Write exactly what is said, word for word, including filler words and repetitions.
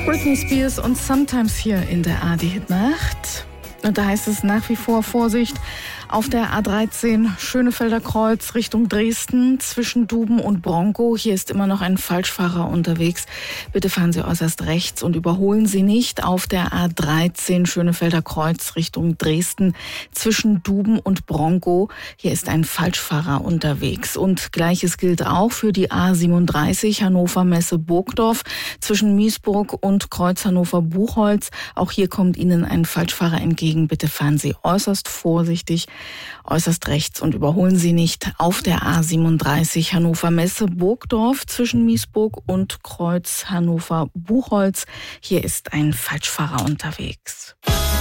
Britney Spears und Sometimes hier in der A R D-Hitnacht. Und da heißt es nach wie vor Vorsicht auf der A dreizehn Schönefelder Kreuz Richtung Dresden zwischen Duben und Bronkow. Hier ist immer noch ein Falschfahrer unterwegs. Bitte fahren Sie äußerst rechts und überholen Sie nicht auf der A dreizehn Schönefelder Kreuz Richtung Dresden zwischen Duben und Bronkow. Hier ist ein Falschfahrer unterwegs. Und Gleiches gilt auch für die A siebenunddreißig Hannover Messe Burgdorf zwischen Miesburg und Kreuz Hannover Buchholz. Auch hier kommt Ihnen ein Falschfahrer entgegen. Bitte fahren Sie äußerst vorsichtig, äußerst rechts und überholen Sie nicht auf der A siebenunddreißig Hannover Messe Burgdorf zwischen Miesburg und Kreuz Hannover Buchholz. Hier ist ein Falschfahrer unterwegs.